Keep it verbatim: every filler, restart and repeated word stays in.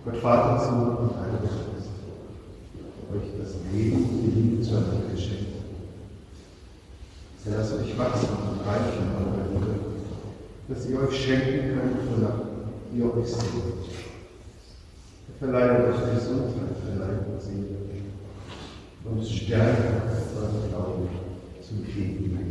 Gott Vater, Sohn und Heiliger Geist, euch das Leben und die Liebe zueinander geschenkt. So lasst euch wachsen und reichen in eurer Liebe, dass ihr euch schenken könnt, wonach ihr euch sehnt. Verleiht euch Gesundheit für Leib und Seele und stärkt euren Glauben zum Leben.